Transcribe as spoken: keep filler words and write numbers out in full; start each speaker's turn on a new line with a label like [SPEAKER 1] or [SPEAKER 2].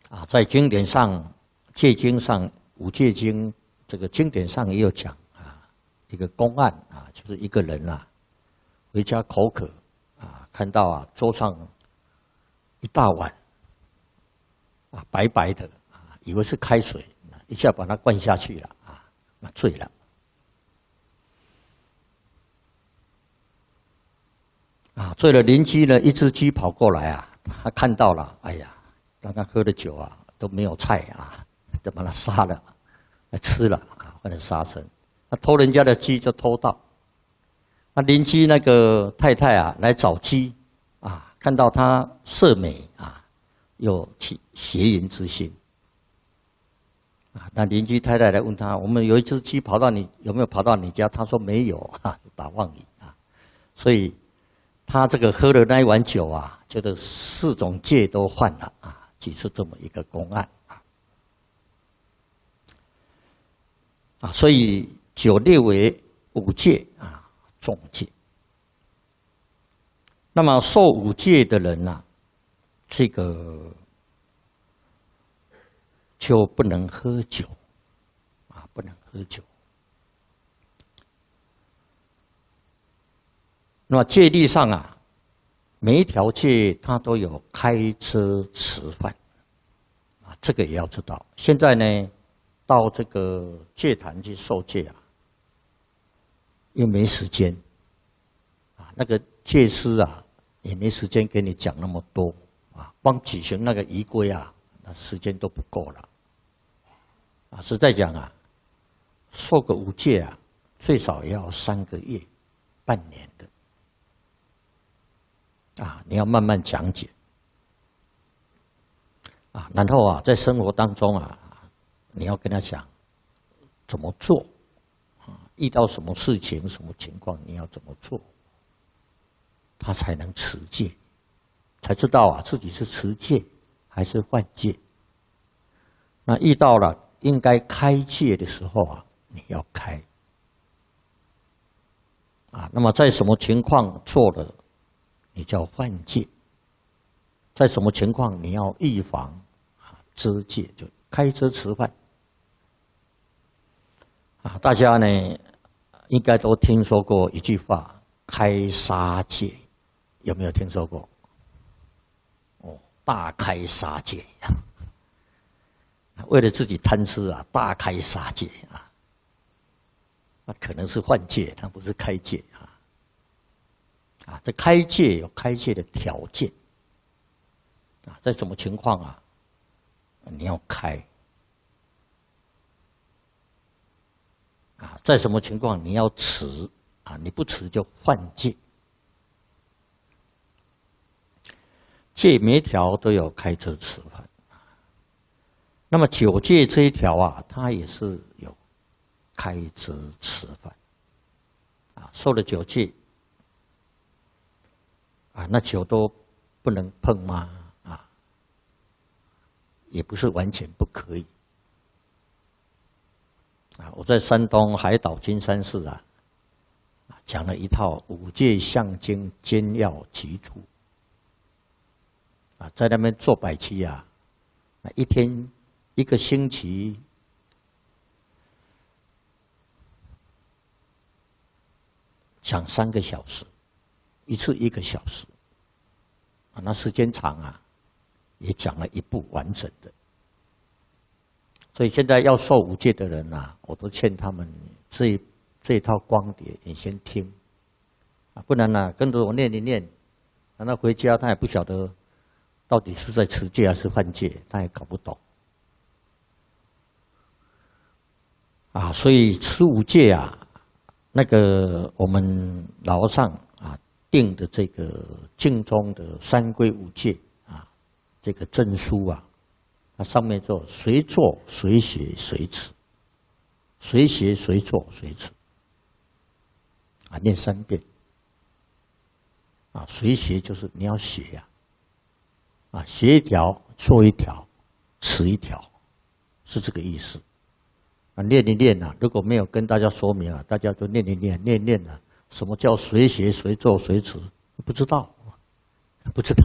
[SPEAKER 1] 啊，在经典上，戒经上五戒经这个经典上也有讲啊，一个公案啊，就是一个人啊，回家口渴啊，看到啊桌上一大碗啊白白的啊，以为是开水，一下把它灌下去了啊，那醉了。啊，醉了，邻居呢，一只鸡跑过来啊，他看到了，哎呀，刚刚喝的酒啊都没有菜啊，就把它杀了，吃了啊，换成杀生。那偷人家的鸡就偷到，那邻居那个太太啊来找鸡啊，看到他色美啊，有起邪淫之心啊。那邻居太太来问他，我们有一只鸡跑到你有没有跑到你家？他说没有啊，打妄语啊，所以。他这个喝了那一碗酒啊，觉得四种戒都犯了啊，就是这么一个公案啊。啊，所以酒列为五戒啊，重戒。那么受五戒的人呐、啊，这个就不能喝酒啊，不能喝酒。那么戒律上啊，每一条戒它都有开遮持犯，啊，这个也要知道。现在呢，到这个戒坛去受戒啊，又没时间，啊，那个戒师啊也没时间给你讲那么多，啊，光举行那个仪规啊，那时间都不够了，啊，实在讲啊，受个五戒啊，最少要三个月、半年的。啊，你要慢慢讲解啊，然后啊，在生活当中啊，你要跟他讲怎么做啊，遇到什么事情、什么情况，你要怎么做，他才能持戒，才知道啊自己是持戒还是犯戒。那遇到了应该开戒的时候啊，你要开啊。那么在什么情况做了？你叫犯戒，在什么情况你要预防啊？遮戒就开遮持犯啊！大家呢应该都听说过一句话“开杀戒”，有没有听说过？哦，大开杀戒呀！为了自己贪吃啊，大开杀戒啊！那可能是犯戒，它不是开戒啊。啊，这开戒有开戒的条件啊，在什么情况啊？你要开啊，在什么情况你要持啊？你不持就犯戒。戒每一条都有开遮持犯，那么九戒这一条啊，它也是有开遮持犯啊，受了九戒。啊，那酒都不能碰吗？啊，也不是完全不可以。啊，我在山东海岛金山寺啊，讲了一套五戒相经兼要其主。啊，在那边做百期啊，一天一个星期讲三个小时。一次一个小时，啊，那时间长啊，也讲了一部完整的。所以现在要受五戒的人啊，我都劝他们这一这一套光碟你先听，啊，不然呢、啊、跟着我念一念，等他回家他也不晓得到底是在持戒还是犯戒，他也搞不懂。啊，所以持五戒啊，那个我们老和尚啊。定的这个净宗的三规五戒啊，这个证书啊，它上面说随做随学随持，随学随做随持，啊，念三遍。啊，随学就是你要学呀、啊，啊，学一条做一条，持一条，是这个意思。啊，念一念啊，如果没有跟大家说明啊，大家就念一念，念一念啊。什么叫随学随做随持？不知道，不知道